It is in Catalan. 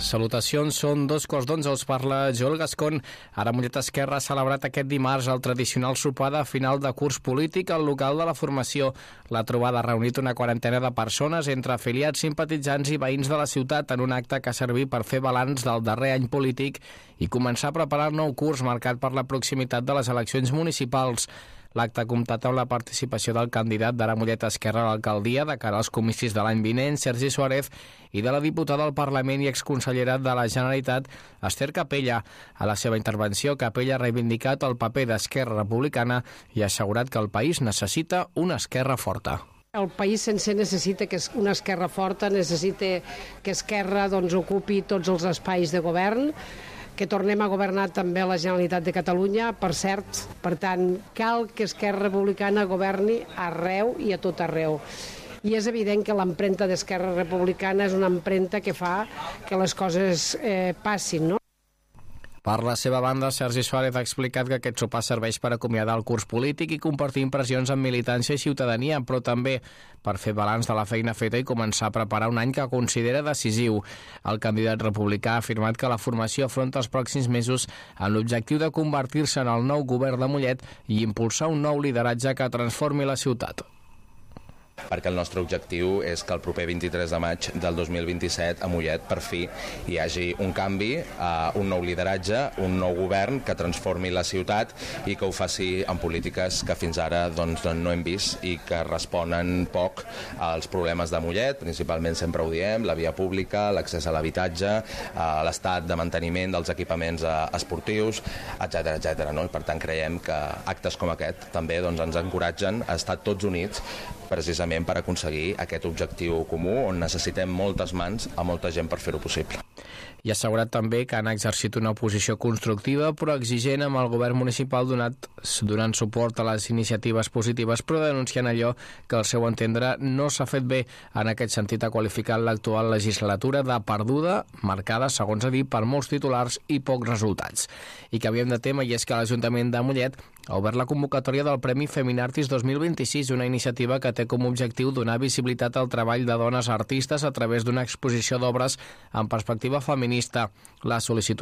Salutacions, són 11:02, us parla Joel Gascon. Ara Mollet Esquerra ha celebrat aquest dimarts el tradicional sopar de final de curs polític al local de la formació. La trobada ha reunit una quarantena de persones entre afiliats, simpatitzants i veïns de la ciutat en un acte que ha servit per fer balanç del darrer any polític i començar a preparar el nou curs marcat per la proximitat de les eleccions municipals. L'acte ha comptat amb la participació del candidat d'Ara Mollet Esquerra a l'alcaldia de cara als comicis de l'any vinent, Sergi Suárez, i de la diputada al Parlament i exconsellera de la Generalitat, Esther Capella. A la seva intervenció, Capella ha reivindicat el paper d'Esquerra Republicana i ha assegurat que el país necessita una esquerra forta. El país sencer necessita que una esquerra forta, necessita que Esquerra ocupi tots els espais de govern, que tornem a governar també la Generalitat de Catalunya, per cert. Per tant, cal que Esquerra Republicana governi arreu i a tot arreu. I és evident que l'empremta d'Esquerra Republicana és una empremta que fa que les coses passin, no? Per la seva banda, Sergi Suárez ha explicat que aquest sopar serveix per acomiadar el curs polític i compartir impressions amb militància i ciutadania, però també per fer balanç de la feina feta i començar a preparar un any que considera decisiu. El candidat republicà ha afirmat que la formació afronta els pròxims mesos amb l'objectiu de convertir-se en el nou govern de Mollet i impulsar un nou lideratge que transformi la ciutat. Perquè el nostre objectiu és que el proper 23 de maig del 2027 a Mollet per fi hi hagi un canvi, un nou lideratge, un nou govern que transformi la ciutat i que ho faci amb polítiques que fins ara no hem vist i que responen poc als problemes de Mollet, principalment sempre ho diem, la via pública, l'accés a l'habitatge, l'estat de manteniment dels equipaments esportius, etc. No? I per tant creiem que actes com aquest també ens encoratgen a estar tots units precisament per aconseguir aquest objectiu comú on necessitem moltes mans a molta gent per fer-ho possible. I ha assegurat també que han exercit una oposició constructiva però exigent amb el govern municipal donant suport a les iniciatives positives però denunciant allò que al seu entendre no s'ha fet bé. En aquest sentit ha qualificat l'actual legislatura de perduda, marcada, segons ha dit, per molts titulars i pocs resultats. I canviem de tema, i és que l'Ajuntament de Mollet ha obert la convocatòria del Premi Feminartis 2026, una iniciativa que té com a objectiu donar visibilitat al treball de dones artistes a través d'una exposició d'obres en perspectiva feminista. La sol·licitud